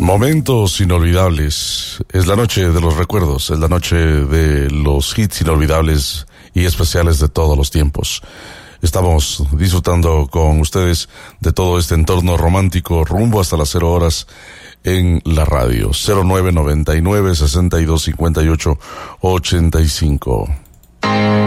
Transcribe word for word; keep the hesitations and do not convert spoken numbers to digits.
Momentos inolvidables. Es la noche de los recuerdos, es la noche de los hits inolvidables y especiales de todos los tiempos. Estamos disfrutando con ustedes de todo este entorno romántico rumbo hasta las cero horas en la radio. cero nueve noventa y nueve, sesenta y dos cincuenta y ocho ochenta y cinco.